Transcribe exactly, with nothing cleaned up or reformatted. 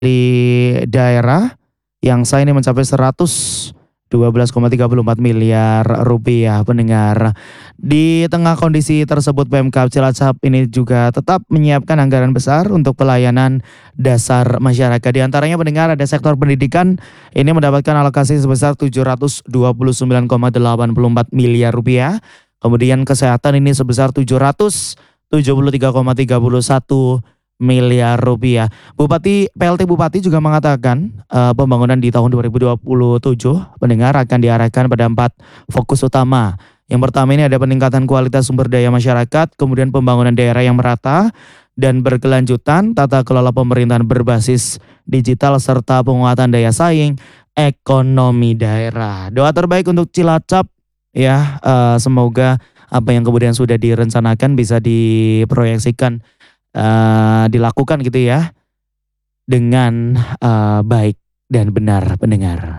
Di daerah yang sah ini mencapai seratus dua belas koma tiga puluh empat miliar rupiah pendengar. Di tengah kondisi tersebut Pemkab Cilacap ini juga tetap menyiapkan anggaran besar untuk pelayanan dasar masyarakat. Di antaranya pendengar ada sektor pendidikan ini mendapatkan alokasi sebesar tujuh ratus dua puluh sembilan koma delapan empat miliar rupiah. Kemudian kesehatan ini sebesar tujuh ratus tujuh puluh tiga koma tiga satu miliar rupiah. Bupati P L T Bupati juga mengatakan uh, pembangunan di tahun dua ribu dua puluh tujuh pendengar akan diarahkan pada empat fokus utama. Yang pertama ini ada peningkatan kualitas sumber daya masyarakat, kemudian pembangunan daerah yang merata dan berkelanjutan, tata kelola pemerintahan berbasis digital serta penguatan daya saing ekonomi daerah. Doa terbaik untuk Cilacap ya, uh, semoga apa yang kemudian sudah direncanakan bisa diproyeksikan uh, dilakukan gitu ya dengan uh, baik dan benar pendengar.